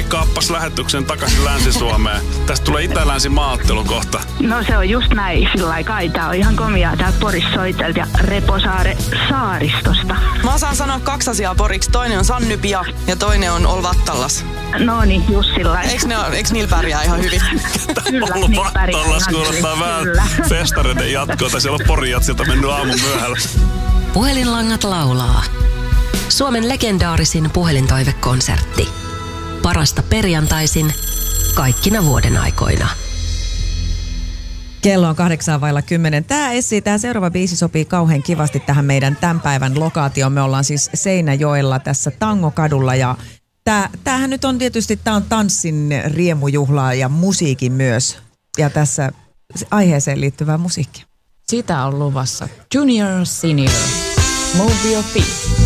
kaappas lähetyksen takaisin Länsi-Suomeen. Tästä tulee Itä-Länsi-maaottelu kohta. No se on just näin, sillä aikaa. Tää on ihan komiaa täältä Porissa soitelta ja Reposaare saaristosta. Mä osaan sanoa 2 asiaa poriksi. Toinen on Sannypia ja toinen on Olvattallas. No niin, just sillä Eiks niillä pärjää ihan hyvin? Kyllä, Olvattallas kuulostaa vähän festareiden jatkoa. Siellä on Porijatsilta mennyt aamun myöhällä. Puhelinlangat laulaa. Suomen legendaarisin puhelintoivekonsertti. Parasta perjantaisin kaikkina vuoden aikoina. Kello on 8:10. Tämä seuraava biisi sopii kauhean kivasti tähän meidän tämän päivän lokaatioon. Me ollaan siis Seinäjoella tässä Tangokadulla ja tämähän nyt on tietysti, tämä on tanssin riemujuhlaa ja musiikin myös. Ja tässä aiheeseen liittyvää musiikkia. Sitä on luvassa. Junior, Senior, Move Your Feet.